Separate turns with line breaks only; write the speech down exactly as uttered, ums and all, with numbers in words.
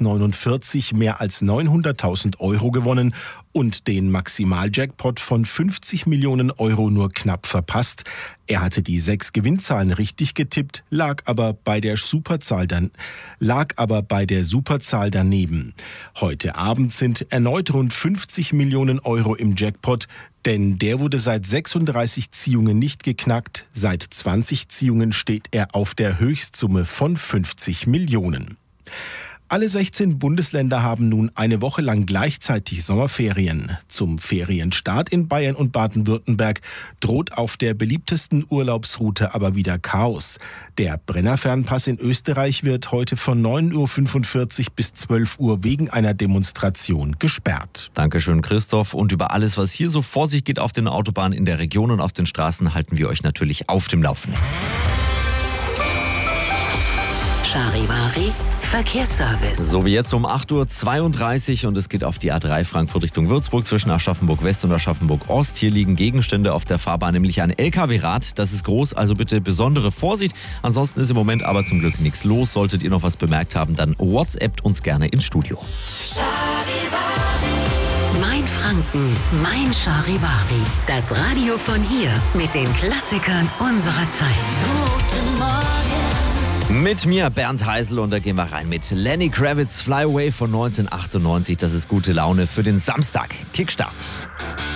neunundvierzig mehr als neunhunderttausend Euro gewonnen und den Maximaljackpot von fünfzig Millionen Euro nur knapp verpasst. Er hatte die sechs Gewinnzahlen richtig getippt, lag aber bei der Superzahl dann, lag aber bei der Superzahl daneben. Heute Abend sind erneut rund fünfzig Millionen Euro im Jackpot, denn der wurde seit sechsunddreißig Ziehungen nicht geknackt. Seit zwanzig Ziehungen steht er auf der Höchstsumme von fünfzig Millionen. Alle sechzehn Bundesländer haben nun eine Woche lang gleichzeitig Sommerferien. Zum Ferienstart in Bayern und Baden-Württemberg droht auf der beliebtesten Urlaubsroute aber wieder Chaos. Der Brennerfernpass in Österreich wird heute von neun Uhr fünfundvierzig bis zwölf Uhr wegen einer Demonstration gesperrt.
Dankeschön, Christoph. Und über alles, was hier so vor sich geht auf den Autobahnen in der Region und auf den Straßen, halten wir euch natürlich auf dem Laufenden.
Charivari Verkehrsservice.
So wie jetzt um acht Uhr zweiunddreißig und es geht auf die A drei Frankfurt Richtung Würzburg zwischen Aschaffenburg West und Aschaffenburg Ost. Hier liegen Gegenstände auf der Fahrbahn, nämlich ein L K W-Rad. Das ist groß, also bitte besondere Vorsicht. Ansonsten ist im Moment aber zum Glück nichts los. Solltet ihr noch was bemerkt haben, dann WhatsAppt uns gerne ins Studio.
Mein Franken, mein Charivari. Das Radio von hier mit den Klassikern unserer Zeit. Guten Morgen.
Mit mir Bernd Heisel und da gehen wir rein mit Lenny Kravitz Fly Away von neunzehnhundertachtundneunzig. Das ist gute Laune für den Samstag. Kickstart.